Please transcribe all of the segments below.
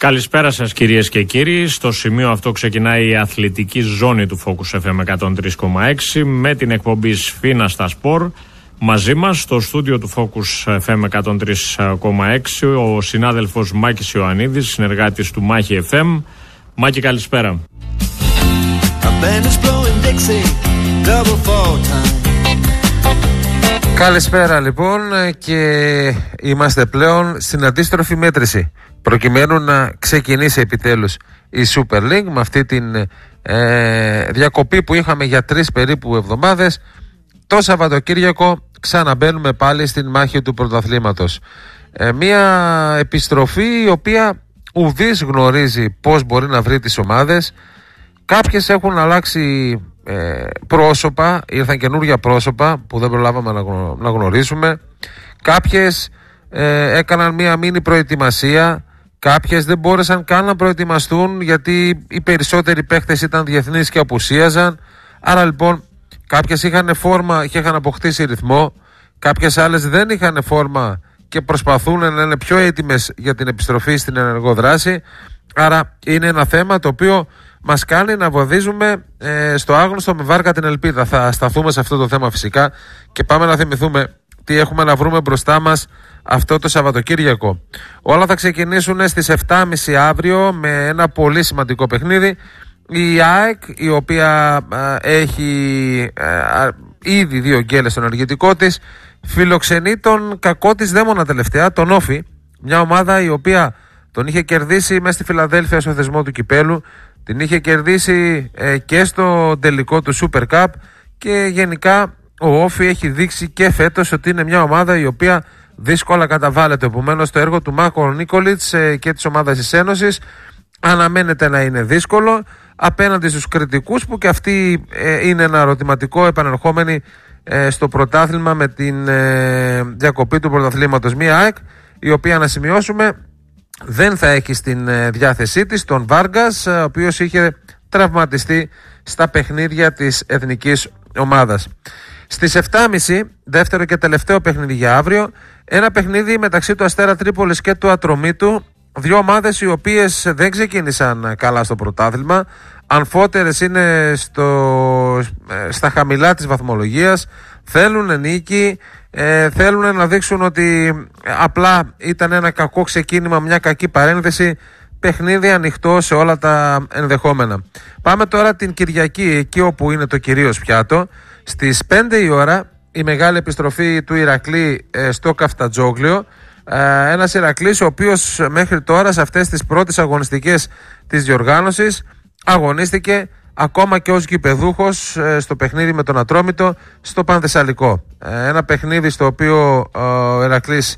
Καλησπέρα σας κυρίες και κύριοι. Στο σημείο αυτό ξεκινάει η αθλητική ζώνη του Focus FM 103,6 με την εκπομπή Σφίνα στα Σπορ. Μαζί μας στο στούντιο του Focus FM 103,6 ο συνάδελφος Μάκης Ιωαννίδης, συνεργάτης του Μάχη FM. Μάκη, καλησπέρα. Καλησπέρα λοιπόν, και είμαστε πλέον στην αντίστροφη μέτρηση προκειμένου να ξεκινήσει επιτέλους η Super League με αυτή την διακοπή που είχαμε για 3 περίπου εβδομάδες. Το Σαββατοκύριακο ξαναμπαίνουμε πάλι στην μάχη του πρωταθλήματος. Μια επιστροφή η οποία ουδής γνωρίζει πώς μπορεί να βρει τις ομάδες. Κάποιες έχουν αλλάξει πρόσωπα, ήρθαν καινούργια πρόσωπα που δεν προλάβαμε να γνωρίσουμε. Κάποιες έκαναν μια μίνι προετοιμασία. Κάποιες δεν μπόρεσαν καν να προετοιμαστούν γιατί οι περισσότεροι παίχτες ήταν διεθνείς και απουσίαζαν. Άρα λοιπόν κάποιες είχαν φόρμα και είχαν αποκτήσει ρυθμό. Κάποιες άλλες δεν είχαν φόρμα και προσπαθούν να είναι πιο έτοιμες για την επιστροφή στην ενεργό δράση. Άρα είναι ένα θέμα το οποίο μας κάνει να βαδίζουμε στο άγνωστο με βάρκα την ελπίδα. Θα σταθούμε σε αυτό το θέμα φυσικά και πάμε να θυμηθούμε τι έχουμε να βρούμε μπροστά μας αυτό το Σαββατοκύριακο. Όλα θα ξεκινήσουν στις 7.30 αύριο με ένα πολύ σημαντικό παιχνίδι. Η ΑΕΚ, η οποία έχει ήδη 2 γκέλες στον ενεργητικό της, φιλοξενεί τον κακό της δαίμονα τελευταία, τον Όφη, μια ομάδα η οποία τον είχε κερδίσει μέσα στη Φιλαδέλφια στο θεσμό του κυπέλου, την είχε κερδίσει και στο τελικό του Super Cup, και γενικά ο Όφη έχει δείξει και φέτος ότι είναι μια ομάδα η οποία δύσκολα καταβάλλεται. Επομένως το έργο του Μάκο Νίκολιτς και της ομάδας της Ένωσης αναμένεται να είναι δύσκολο απέναντι στους κριτικούς, που και αυτοί είναι ένα ερωτηματικό επανερχόμενοι στο πρωτάθλημα με την διακοπή του πρωταθλήματος. Μια ΑΕΚ η οποία, να σημειώσουμε, δεν θα έχει στην διάθεσή της τον Βάργκας, ο οποίος είχε τραυματιστεί στα παιχνίδια της εθνικής ομάδας. Στις 7.30, δεύτερο και τελευταίο παιχνίδι για αύριο, ένα παιχνίδι μεταξύ του Αστέρα Τρίπολης και του Ατρομήτου, 2 ομάδες οι οποίες δεν ξεκίνησαν καλά στο πρωτάθλημα, αμφότερες είναι στα χαμηλά της βαθμολογίας, θέλουν νίκη, θέλουν να δείξουν ότι απλά ήταν ένα κακό ξεκίνημα, μια κακή παρένθεση, παιχνίδι ανοιχτό σε όλα τα ενδεχόμενα. Πάμε τώρα την Κυριακή, εκεί όπου είναι το κυρίως πιάτο. Στις 5 η ώρα η μεγάλη επιστροφή του Ηρακλή στο Καφτατζόγλιο. Ένας Ηρακλής ο οποίος μέχρι τώρα σε αυτές τις πρώτες αγωνιστικές της διοργάνωσης αγωνίστηκε ακόμα και ως γηπεδούχος στο παιχνίδι με τον Ατρόμητο στο Πανθεσσαλικό. Ένα παιχνίδι στο οποίο ο Ηρακλής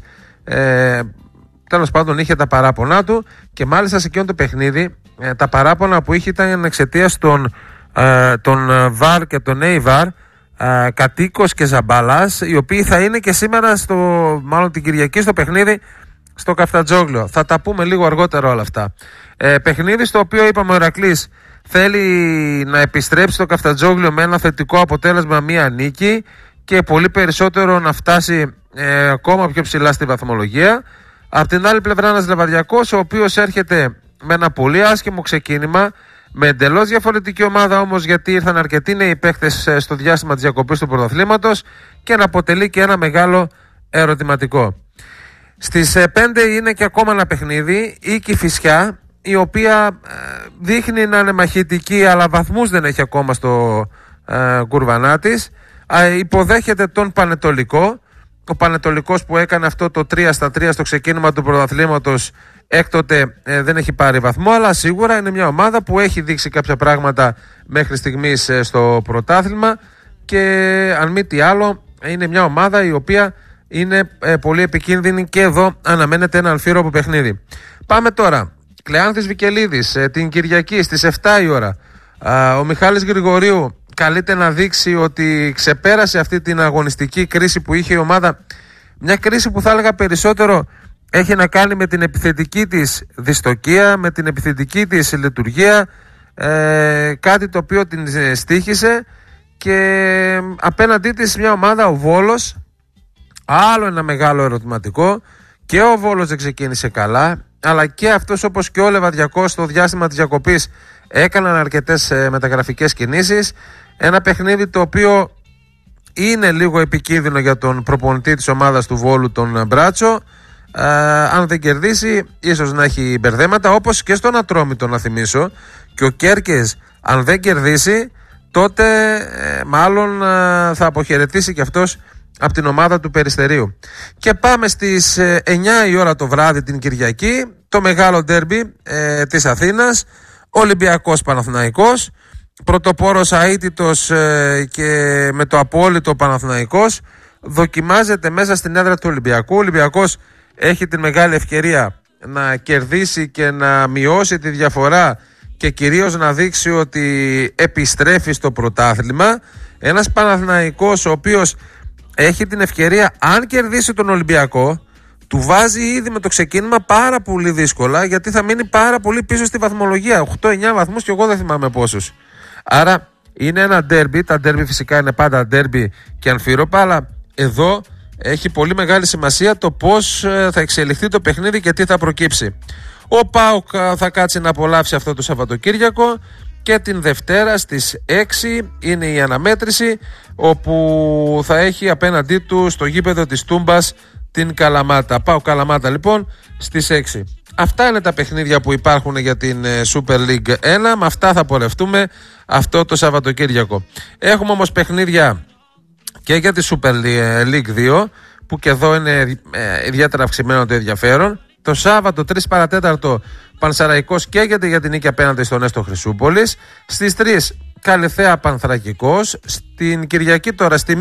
τέλος πάντων είχε τα παράπονά του, και μάλιστα σε εκείνο το παιχνίδι τα παράπονα που είχε ήταν εξαιτίας των ΒΑΡ και των ΕΙΒΑΡ, Κατοίκος και Ζαμπάλας, οι οποίοι θα είναι και σήμερα μάλλον την Κυριακή στο παιχνίδι στο Καφτατζόγλιο. Θα τα πούμε λίγο αργότερα όλα αυτά. Παιχνίδι στο οποίο είπαμε ο Ηρακλής θέλει να επιστρέψει στο Καφτατζόγλιο με ένα θετικό αποτέλεσμα, μία νίκη, και πολύ περισσότερο να φτάσει ακόμα πιο ψηλά στη βαθμολογία. Απ' την άλλη πλευρά ένας Λεβαδιακός ο οποίος έρχεται με ένα πολύ άσχημο ξεκίνημα, με εντελώς διαφορετική ομάδα όμως, γιατί ήρθαν αρκετοί νέοι παίχτες στο διάστημα της διακοπής του πρωταθλήματος, και να αποτελεί και ένα μεγάλο ερωτηματικό. Στις 5 είναι και ακόμα ένα παιχνίδι, η Κηφισιά, η οποία δείχνει να είναι μαχητική, αλλά βαθμούς δεν έχει ακόμα στο κουρβανά της. Υποδέχεται τον Πανετολικό. Ο Πανετολικός που έκανε αυτό το 3-3 στο ξεκίνημα του πρωταθλήματος, έκτοτε δεν έχει πάρει βαθμό, αλλά σίγουρα είναι μια ομάδα που έχει δείξει κάποια πράγματα μέχρι στιγμής στο πρωτάθλημα, και αν μη τι άλλο είναι μια ομάδα η οποία είναι πολύ επικίνδυνη, και εδώ αναμένεται ένα αμφίροπο παιχνίδι. Πάμε τώρα. Κλεάνθης Βικελίδης την Κυριακή στις 7 η ώρα. Ο Μιχάλης Γρηγορίου καλείται να δείξει ότι ξεπέρασε αυτή την αγωνιστική κρίση που είχε η ομάδα. Μια κρίση που θα έλεγα περισσότερο έχει να κάνει με την επιθετική της δυστοκία, με την επιθετική της λειτουργία, κάτι το οποίο την στοίχησε, και απέναντί της μια ομάδα, ο Βόλος, άλλο ένα μεγάλο ερωτηματικό, και ο Βόλος δεν ξεκίνησε καλά, αλλά και αυτός όπως και ο Λεβαδιακός στο διάστημα της διακοπής έκαναν αρκετές μεταγραφικές κινήσεις. Ένα παιχνίδι το οποίο είναι λίγο επικίνδυνο για τον προπονητή της ομάδας του Βόλου, τον Μπράτσο. Αν δεν κερδίσει ίσως να έχει μπερδέματα, όπως και στον Ατρόμητο να θυμίσω, και ο Κέρκες αν δεν κερδίσει τότε μάλλον θα αποχαιρετήσει και αυτός από την ομάδα του Περιστερίου. Και πάμε στις 9 η ώρα το βράδυ την Κυριακή, το μεγάλο ντέρμπι της Αθήνας, Ολυμπιακός Παναθηναϊκός, πρωτοπόρος αίτητος και με το απόλυτο Παναθηναϊκός δοκιμάζεται μέσα στην έδρα του Ολυμπιακού. Ο Ολυμπιακός έχει την μεγάλη ευκαιρία να κερδίσει και να μειώσει τη διαφορά και κυρίως να δείξει ότι επιστρέφει στο πρωτάθλημα. Ένας Παναθηναϊκός ο οποίος έχει την ευκαιρία, αν κερδίσει τον Ολυμπιακό, του βάζει ήδη με το ξεκίνημα πάρα πολύ δύσκολα, γιατί θα μείνει πάρα πολύ πίσω στη βαθμολογία, 8-9 βαθμούς και εγώ δεν θυμάμαι πόσους. Άρα είναι ένα ντέρμπι, τα ντέρμπι φυσικά είναι πάντα ντέρμπι και αμφίροπα, αλλά εδώ έχει πολύ μεγάλη σημασία το πώς θα εξελιχθεί το παιχνίδι και τι θα προκύψει. Ο ΠΑΟΚ θα κάτσει να απολαύσει αυτό το Σαββατοκύριακο και την Δευτέρα στις 6 είναι η αναμέτρηση, όπου θα έχει απέναντί του στο γήπεδο της Τούμπας την Καλαμάτα. ΠΑΟΚ Καλαμάτα λοιπόν στις 6. Αυτά είναι τα παιχνίδια που υπάρχουν για την Super League 1. Με αυτά θα πορευτούμε αυτό το Σαββατοκύριακο. Έχουμε όμως παιχνίδια και για τη Super League 2, που και εδώ είναι ιδιαίτερα αυξημένο το ενδιαφέρον. Το Σάββατο 3 παρατέταρτο Πανσεραϊκός καίγεται για την νίκη απέναντι στον Έστω Χρυσούπολης. Στις 3 Καλυθέα Πανθρακικός. Στην Κυριακή τώρα στη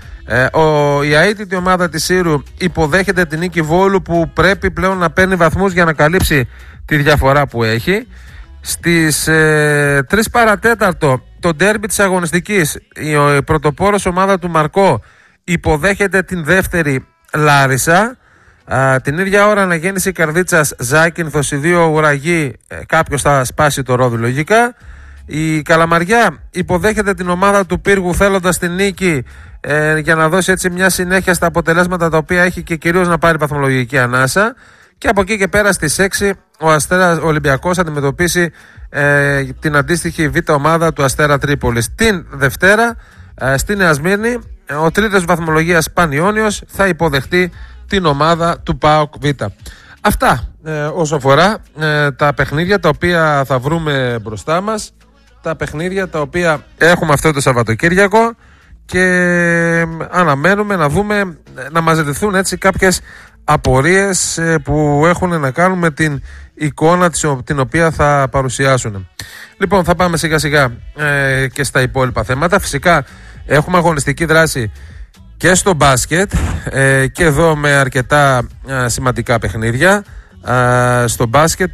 1 η αίτητη ομάδα της Σύρου υποδέχεται την νίκη Βόλου, που πρέπει πλέον να παίρνει βαθμούς για να καλύψει τη διαφορά που έχει. Στις 3 παρατέταρτο το ντέρμπι της αγωνιστικής, η πρωτοπόρος ομάδα του Μαρκό υποδέχεται την δεύτερη Λάρισα. Την ίδια ώρα αναγέννηση Καρδίτσας Ζάκυνθος, οι δύο ουραγοί, κάποιος θα σπάσει το ρόδι λογικά. Η Καλαμαριά υποδέχεται την ομάδα του Πύργου θέλοντας την νίκη για να δώσει έτσι μια συνέχεια στα αποτελέσματα τα οποία έχει και κυρίως να πάρει βαθμολογική ανάσα. Και από εκεί και πέρα στις 6 ο Αστέρας Ολυμπιακός θα αντιμετωπίσει την αντίστοιχη β' ομάδα του Αστέρα Τρίπολης. Την Δευτέρα στη Νέα Σμύρνη ο τρίτος βαθμολογίας Πανιώνιος θα υποδεχτεί την ομάδα του ΠΑΟΚ Β. Αυτά όσο αφορά τα παιχνίδια τα οποία θα βρούμε μπροστά μας, τα παιχνίδια τα οποία έχουμε αυτό το Σαββατοκύριακο, και αναμένουμε να δούμε, να μαζευτούν έτσι κάποιες απορίες που έχουν να κάνουν με την εικόνα την οποία θα παρουσιάσουν. Λοιπόν, θα πάμε σιγά σιγά και στα υπόλοιπα θέματα. Φυσικά έχουμε αγωνιστική δράση και στο μπάσκετ, και εδώ με αρκετά σημαντικά παιχνίδια. Στο μπάσκετ,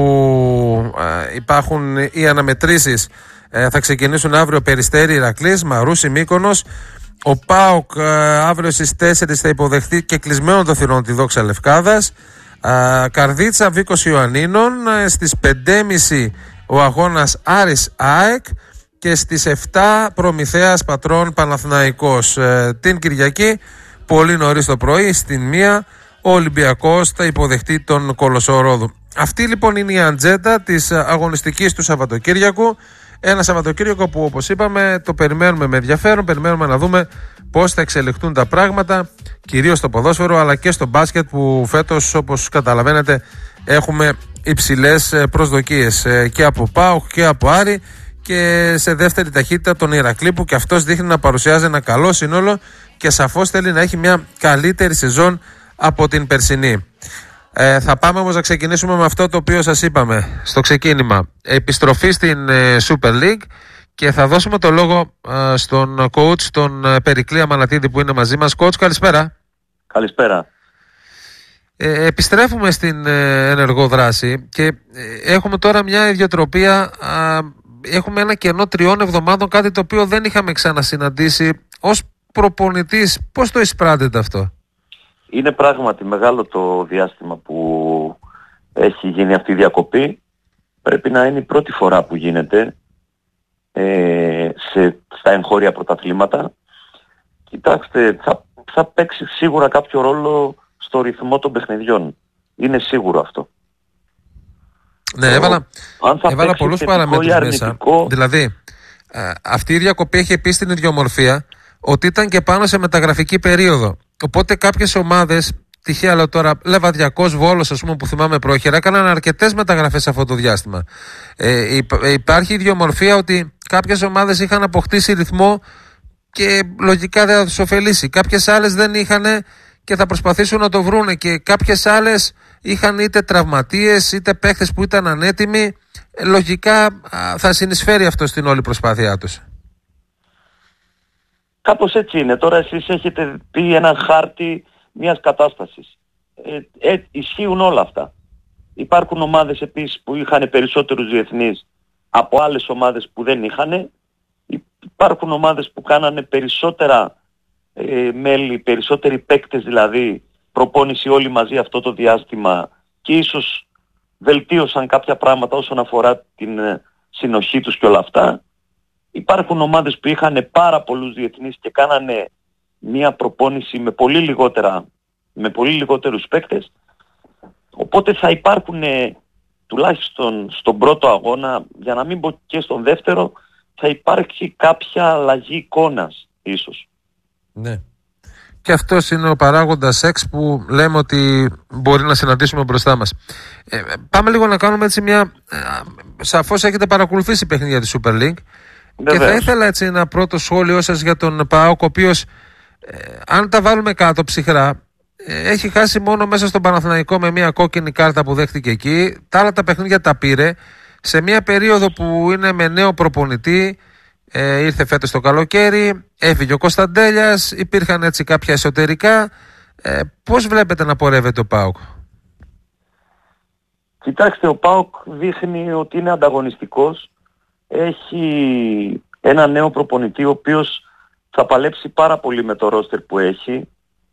όπου υπάρχουν οι αναμετρήσεις, θα ξεκινήσουν αύριο Περιστέρι Ηρακλής, Μαρούσι Μύκονος. Ο ΠΑΟΚ αύριο στις 4 θα υποδεχτεί και κλεισμένο το θυρών τη Δόξα Λευκάδας. Καρδίτσα Βίκος Ιωαννίνων. Στις 5.30 ο αγώνας Άρης ΑΕΚ, και στις 7 Προμηθέας Πατρών Παναθηναϊκός. Την Κυριακή πολύ νωρίς το πρωί στην 1 ο Ολυμπιακός θα υποδεχτεί τον Κολοσσό Ρόδου. Αυτή λοιπόν είναι η ατζέντα της αγωνιστικής του Σαββατοκύριακου. Ένα Σαββατοκύριακο που, όπως είπαμε, το περιμένουμε με ενδιαφέρον. Περιμένουμε να δούμε πώς θα εξελιχθούν τα πράγματα, κυρίως στο ποδόσφαιρο αλλά και στο μπάσκετ, που φέτος, όπως καταλαβαίνετε, έχουμε υψηλές προσδοκίες και από ΠΑΟΚ και από Άρη, και σε δεύτερη ταχύτητα τον Ηρακλή, που και αυτός δείχνει να παρουσιάζει ένα καλό σύνολο και σαφώς θέλει να έχει μια καλύτερη σεζόν από την περσινή. Θα πάμε όμως να ξεκινήσουμε με αυτό το οποίο σας είπαμε στο ξεκίνημα. Επιστροφή στην Super League, και θα δώσουμε το λόγο στον coach, τον Περικλή Αμανατίδη, που είναι μαζί μας. Coach, καλησπέρα. Καλησπέρα. Επιστρέφουμε στην ενεργό δράση και έχουμε τώρα μια ιδιοτροπία. Έχουμε ένα κενό 3 εβδομάδων, κάτι το οποίο δεν είχαμε ξανασυναντήσει. Ως προπονητής, πώς το εισπράττετε αυτό? Είναι πράγματι μεγάλο το διάστημα που έχει γίνει αυτή η διακοπή. Πρέπει να είναι η πρώτη φορά που γίνεται στα εγχώρια πρωταθλήματα. Κοιτάξτε, θα παίξει σίγουρα κάποιο ρόλο στο ρυθμό των παιχνιδιών. Είναι σίγουρο αυτό. Ναι, έβαλα πολλούς παραμέτρους μέσα. Δηλαδή, αυτή η διακοπή έχει επίσης την ιδιομορφία ότι ήταν και πάνω σε μεταγραφική περίοδο. Οπότε κάποιες ομάδες, τυχαία λέω τώρα, Λεβαδιακός, Βόλος, ας πούμε, που θυμάμαι πρόχειρα, έκαναν αρκετές μεταγραφές αυτό το διάστημα. Υπάρχει ιδιομορφία ότι κάποιες ομάδες είχαν αποκτήσει ρυθμό και λογικά δεν θα τους ωφελήσει. Κάποιες άλλες δεν είχαν και θα προσπαθήσουν να το βρούνε, και κάποιες άλλες είχαν είτε τραυματίες είτε παίχτες που ήταν ανέτοιμοι. Λογικά θα συνεισφέρει αυτό στην όλη προσπάθειά τους. Κάπως έτσι είναι. Τώρα εσείς έχετε πει ένα χάρτη μιας κατάστασης. Ισχύουν όλα αυτά. Υπάρχουν ομάδες επίσης που είχαν περισσότερους διεθνείς από άλλες ομάδες που δεν είχαν. Υπάρχουν ομάδες που κάνανε περισσότερα μέλη, περισσότεροι παίκτες δηλαδή, προπόνηση όλοι μαζί αυτό το διάστημα, και ίσως βελτίωσαν κάποια πράγματα όσον αφορά την συνοχή τους και όλα αυτά. Υπάρχουν ομάδες που είχαν πάρα πολλούς διεθνείς και κάνανε μία προπόνηση με πολύ λιγότερους παίκτες. Οπότε θα υπάρχουν τουλάχιστον στον πρώτο αγώνα, για να μην πω και στον δεύτερο, θα υπάρξει κάποια αλλαγή εικόνας ίσως. Ναι. Και αυτός είναι ο παράγοντας X που λέμε ότι μπορεί να συναντήσουμε μπροστά μας. Πάμε λίγο να κάνουμε έτσι μια... Σαφώς έχετε παρακολουθήσει παιχνίδια της Super League. Βεβαίως. Και θα ήθελα έτσι ένα πρώτο σχόλιο σας για τον ΠΑΟΚ, ο οποίος, αν τα βάλουμε κάτω ψυχρά, έχει χάσει μόνο μέσα στον Παναθηναϊκό με μια κόκκινη κάρτα που δέχτηκε εκεί. Τα άλλα τα παιχνίδια τα πήρε σε μια περίοδο που είναι με νέο προπονητή. Ήρθε φέτος το καλοκαίρι, έφυγε ο Κωνσταντέλιας, υπήρχαν έτσι κάποια εσωτερικά. Πώς βλέπετε να πορεύεται ο ΠΑΟΚ? Κοιτάξτε, ο ΠΑΟΚ δείχνει ότι είναι ανταγωνιστικός. Έχει ένα νέο προπονητή ο οποίος θα παλέψει πάρα πολύ με το ρόστερ που έχει.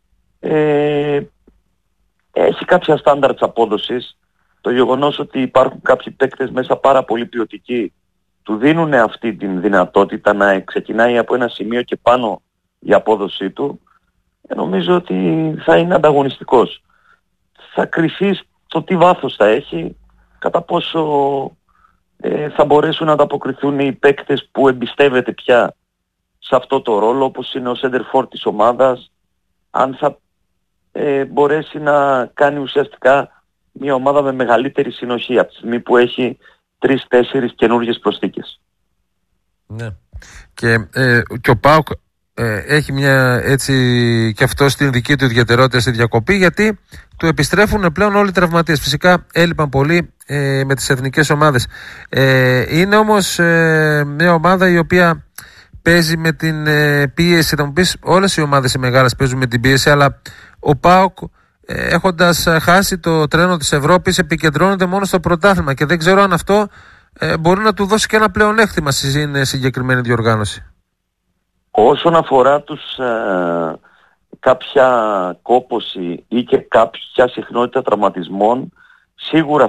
Έχει κάποια στάνταρτς απόδοσης. Το γεγονός ότι υπάρχουν κάποιοι παίκτες μέσα πάρα πολύ ποιοτικοί του δίνουν αυτή την δυνατότητα να ξεκινάει από ένα σημείο και πάνω η απόδοσή του. Νομίζω ότι θα είναι ανταγωνιστικός. Θα κρυφεί στο τι βάθος θα έχει, κατά πόσο θα μπορέσουν να ανταποκριθούν οι παίκτες που εμπιστεύεται πια σε αυτό το ρόλο, όπως είναι ο center for της ομάδας, αν θα μπορέσει να κάνει ουσιαστικά μια ομάδα με μεγαλύτερη συνοχή από τη στιγμή που έχει 3-4 καινούργιες προσθήκες. Ναι. Και ο ΠΑΟΚ έχει μια έτσι και αυτό στην δική του ιδιαιτερότητα στη διακοπή, γιατί του επιστρέφουν πλέον όλοι οι τραυματίες. Φυσικά έλειπαν πολύ με τις εθνικές ομάδες. Είναι όμως μια ομάδα η οποία παίζει με την πίεση. Θα μου πεις, όλες οι ομάδες οι μεγάλες παίζουν με την πίεση, αλλά ο ΠΑΟΚ, έχοντας χάσει το τρένο της Ευρώπης, επικεντρώνεται μόνο στο πρωτάθλημα και δεν ξέρω αν αυτό μπορεί να του δώσει και ένα πλεονέκτημα στη συγκεκριμένη διοργάνωση. Όσον αφορά κάποια κόπωση ή και κάποια συχνότητα τραυματισμών, σίγουρα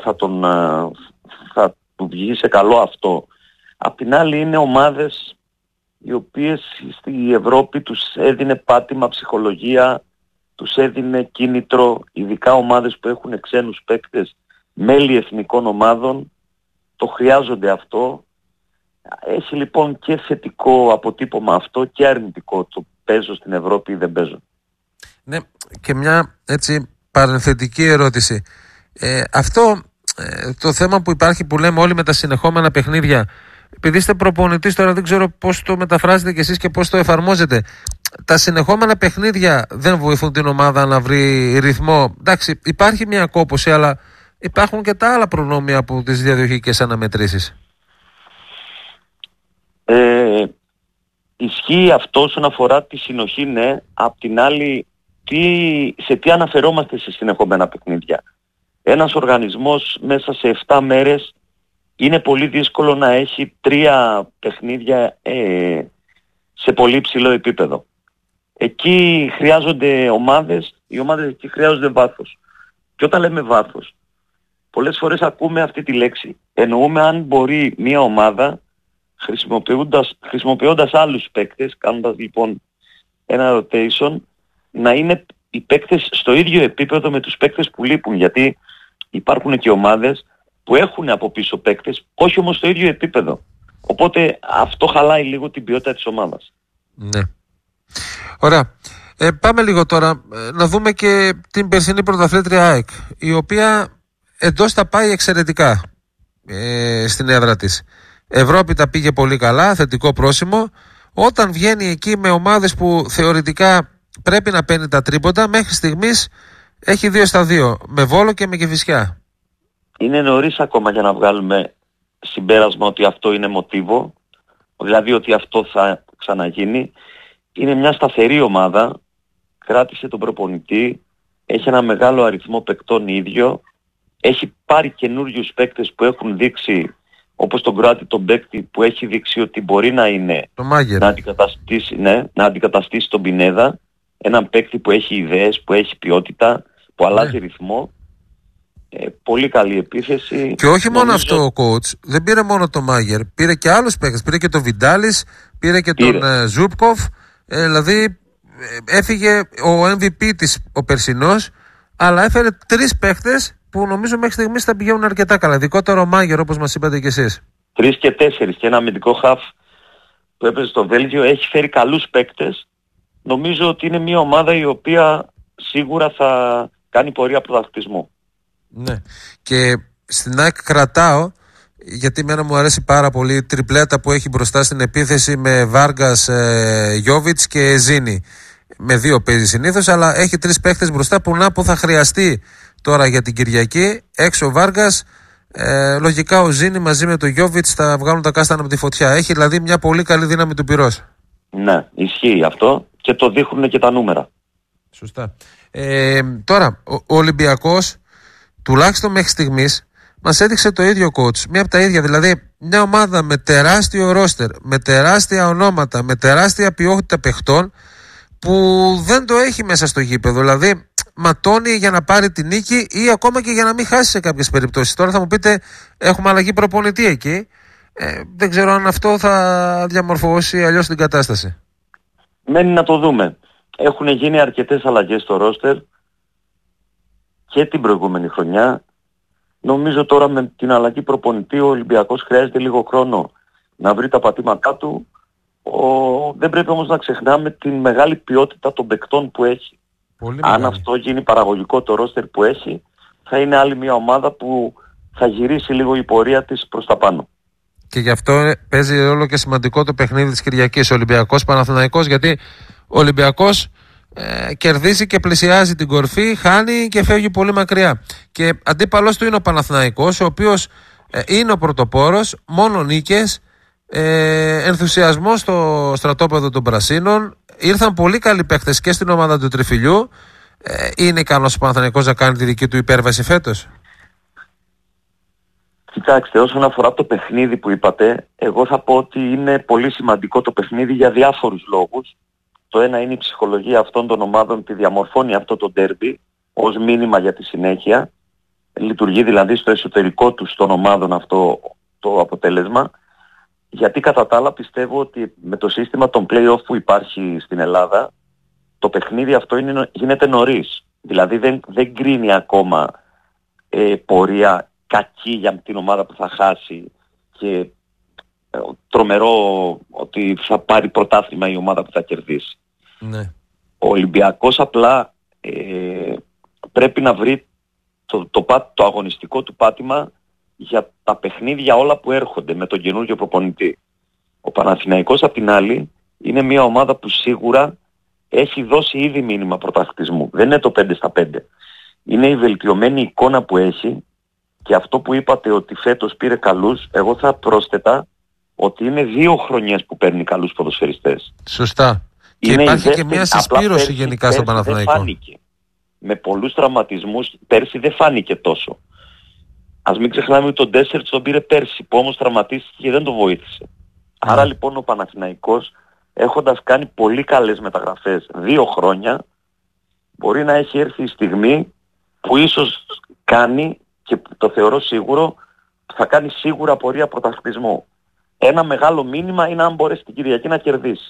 θα του βγει σε καλό αυτό. Απ' την άλλη είναι ομάδες οι οποίες στη Ευρώπη τους έδινε πάτημα ψυχολογία, τους έδινε κίνητρο, ειδικά ομάδες που έχουν ξένους παίκτες, μέλη εθνικών ομάδων, το χρειάζονται αυτό. Έχει λοιπόν και θετικό αποτύπωμα αυτό και αρνητικό, το παίζω στην Ευρώπη ή δεν παίζω. Ναι, και μια έτσι παρενθετική ερώτηση. Αυτό το θέμα που υπάρχει, που λέμε όλοι με τα συνεχόμενα παιχνίδια, επειδή είστε προπονητής τώρα, δεν ξέρω πώς το μεταφράζετε κι εσείς και πώς το εφαρμόζετε. Τα συνεχόμενα παιχνίδια δεν βοηθούν την ομάδα να βρει ρυθμό? Εντάξει, υπάρχει μια κόπωση, αλλά υπάρχουν και τα άλλα προνόμια από τις διαδιοχικές αναμετρήσεις. Ισχύει αυτό όσον αφορά τη συνοχή, ναι. Απ' την άλλη, σε τι αναφερόμαστε σε συνεχόμενα παιχνίδια? Ένας οργανισμός μέσα σε 7 μέρες είναι πολύ δύσκολο να έχει 3 παιχνίδια σε πολύ ψηλό επίπεδο. Εκεί χρειάζονται ομάδες, οι ομάδες εκεί χρειάζονται βάθος. Και όταν λέμε βάθος, πολλές φορές ακούμε αυτή τη λέξη. Εννοούμε αν μπορεί μια ομάδα, χρησιμοποιώντας άλλους παίκτες, κάνοντας λοιπόν ένα rotation, να είναι οι παίκτες στο ίδιο επίπεδο με τους παίκτες που λείπουν. Γιατί υπάρχουν και ομάδες που έχουν από πίσω παίκτες, όχι όμως στο ίδιο επίπεδο. Οπότε αυτό χαλάει λίγο την ποιότητα της ομάδας. Ναι. Ωραία. Πάμε λίγο τώρα να δούμε και την περσινή πρωταθλήτρια ΑΕΚ, η οποία εντός τα πάει εξαιρετικά στην έδρα της. Ευρώπη τα πήγε πολύ καλά, θετικό πρόσημο. Όταν βγαίνει εκεί με ομάδες που θεωρητικά πρέπει να παίρνει τα τρίποντα, μέχρι στιγμής έχει 2-2, με Βόλο και με Κηφισιά. Είναι νωρίς ακόμα για να βγάλουμε συμπέρασμα ότι αυτό είναι μοτίβο, δηλαδή ότι αυτό θα ξαναγίνει. Είναι μια σταθερή ομάδα, κράτησε τον προπονητή, έχει ένα μεγάλο αριθμό παικτών ίδιο, έχει πάρει καινούριους παίκτες που έχουν δείξει, όπως τον Κροάτη τον παίκτη που έχει δείξει ότι μπορεί να είναι να αντικαταστήσει τον Πινέδα, έναν παίκτη που έχει ιδέες, που έχει ποιότητα, που αλλάζει ρυθμό. Πολύ καλή επίθεση. Και όχι μόνο αυτό ο coach, δεν πήρε μόνο τον Μάγερ, πήρε και άλλους παίκτες, πήρε και τον Βιντάλης, πήρε και τον Ζούπκοφ, δηλαδή έφυγε ο MVP της ο περσινός, αλλά έφερε 3 παίκτες που νομίζω μέχρι στιγμής θα πηγαίνουν αρκετά καλά. Ειδικότερα ο Μάγερ, όπως μας είπατε κι εσείς. 3 και 4 και ένα αμυντικό χαφ που έπαιζε στο Βέλγιο, έχει φέρει καλούς παίκτες. Νομίζω ότι είναι μια ομάδα η οποία σίγουρα θα κάνει πορεία πρωταθλητισμού. Ναι. Και στην ΑΕΚ κρατάω, γιατί εμένα μου αρέσει πάρα πολύ η τριπλέτα που έχει μπροστά στην επίθεση με Βάργας, Γιόβιτς και Ζήνη. Με 2 παίζει συνήθως, αλλά έχει 3 παίχτες μπροστά που θα χρειαστεί τώρα για την Κυριακή. Έξω ο Βάργας, λογικά ο Ζήνη μαζί με τον Γιόβιτς θα βγάλουν τα κάστανα από τη φωτιά. Έχει δηλαδή μια πολύ καλή δύναμη του πυρός. Ναι, ισχύει αυτό και το δείχνουν και τα νούμερα. Σωστά. Τώρα, ο Ολυμπιακός, τουλάχιστον μέχρι στιγμής, μας έδειξε το ίδιο coach. Μία από τα ίδια, δηλαδή μια ομάδα με τεράστιο ρόστερ, με τεράστια ονόματα, με τεράστια ποιότητα παιχτών, που δεν το έχει μέσα στο γήπεδο. Δηλαδή ματώνει για να πάρει την νίκη ή ακόμα και για να μην χάσει σε κάποιες περιπτώσεις. Τώρα θα μου πείτε, έχουμε αλλαγή προπονητή εκεί. Δεν ξέρω αν αυτό θα διαμορφώσει αλλιώς την κατάσταση. Μένει να το δούμε. Έχουν γίνει αρκετές αλλαγές στο ρόστερ και την προηγούμενη χρονιά. Νομίζω τώρα με την αλλαγή προπονητή ο Ολυμπιακός χρειάζεται λίγο χρόνο να βρει τα πατήματά του. Δεν πρέπει όμως να ξεχνάμε την μεγάλη ποιότητα των παικτών που έχει. Αν αυτό γίνει παραγωγικό το ρόστερ που έχει, θα είναι άλλη μια ομάδα που θα γυρίσει λίγο η πορεία της προς τα πάνω. Και γι' αυτό παίζει ρόλο και σημαντικό το παιχνίδι της Κυριακής, Ολυμπιακός Παναθηναϊκός, γιατί ο Ολυμπιακός κερδίζει και πλησιάζει την κορφή, χάνει και φεύγει πολύ μακριά. Και αντίπαλος του είναι ο Παναθηναϊκός, ο οποίος είναι ο πρωτοπόρος, μόνο νίκες, ενθουσιασμό στο στρατόπεδο των Πρασίνων. Ήρθαν πολύ καλοί παίχτες και στην ομάδα του Τριφυλιού. Είναι ικανός ο Παναθηναϊκός να κάνει τη δική του υπέρβαση φέτος? Κοιτάξτε, όσον αφορά το παιχνίδι που είπατε, εγώ θα πω ότι είναι πολύ σημαντικό το παιχνίδι για διάφορους λόγους. Το ένα είναι η ψυχολογία αυτών των ομάδων, τη διαμορφώνει αυτό το ντέρμπι ως μήνυμα για τη συνέχεια. Λειτουργεί δηλαδή στο εσωτερικό τους των ομάδων αυτό το αποτέλεσμα. Γιατί κατά τα άλλα πιστεύω ότι με το σύστημα των play-off που υπάρχει στην Ελλάδα, το παιχνίδι αυτό γίνεται νωρίς. Δηλαδή δεν κρίνει ακόμα πορεία κακή για την ομάδα που θα χάσει και τρομερό ότι θα πάρει πρωτάθλημα η ομάδα που θα κερδίσει. Ναι. Ο Ολυμπιακός απλά πρέπει να βρει το αγωνιστικό του πάτημα για τα παιχνίδια όλα που έρχονται με τον καινούργιο προπονητή. Ο Παναθηναϊκός απ' την άλλη είναι μια ομάδα που σίγουρα έχει δώσει ήδη μήνυμα πρωταθλητισμού. Δεν είναι το 5/5. Είναι η βελτιωμένη εικόνα που έχει και αυτό που είπατε ότι φέτος πήρε καλούς, εγώ θα πρόσθετα ότι είναι 2 χρονιές που παίρνει καλούς ποδοσφαιριστές. Σωστά. Και υπάρχει και μια συσπήρωση γενικά στον Παναθηναϊκό. Δεν φάνηκε. Με πολλούς τραυματισμούς πέρσι δεν φάνηκε τόσο. Ας μην ξεχνάμε ότι τον Ντέσσερτς τον πήρε πέρσι, που όμως τραυματίστηκε και δεν το βοήθησε. Άρα λοιπόν ο Παναθηναϊκός, έχοντας κάνει πολύ καλές μεταγραφές 2 χρόνια, μπορεί να έχει έρθει η στιγμή που ίσως κάνει, και το θεωρώ σίγουρο, θα κάνει σίγουρα πορεία πρωταθλητισμού. Ένα μεγάλο μήνυμα είναι αν μπορέσει την Κυριακή να κερδίσει.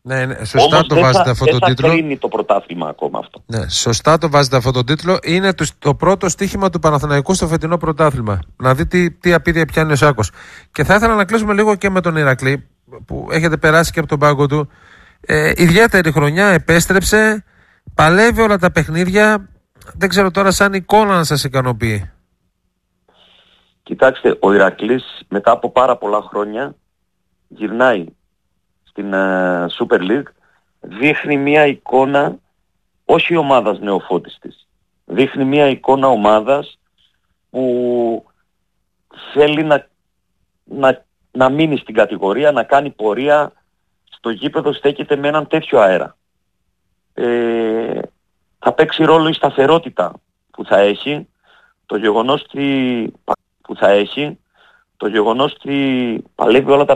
Ναι, σωστά όμως το βάζετε αυτόν τον τίτλο. Δεν θα κρίνει το πρωτάθλημα ακόμα αυτό. Ναι, σωστά το βάζετε αυτόν τον τίτλο. Είναι το πρώτο στοίχημα του Παναθηναϊκού στο φετινό πρωτάθλημα. Να δει τι απίδεια πιάνει ο Σάκος. Και θα ήθελα να κλείσουμε λίγο και με τον Ηρακλή, που έχετε περάσει και από τον πάγκο του. Ιδιαίτερη χρονιά, επέστρεψε, παλεύει όλα τα παιχνίδια. Δεν ξέρω τώρα σαν εικόνα να σας ικανοποιεί. Κοιτάξτε, ο Ηρακλής μετά από πάρα πολλά χρόνια γυρνάει στην Super League, δείχνει μια εικόνα όχι ομάδας νεοφώτιστης, δείχνει μια εικόνα ομάδας που θέλει να μείνει στην κατηγορία, να κάνει πορεία. Στο γήπεδο στέκεται με έναν τέτοιο αέρα. Θα παίξει ρόλο η σταθερότητα που θα έχει, το γεγονός ότι παλεύει όλα τα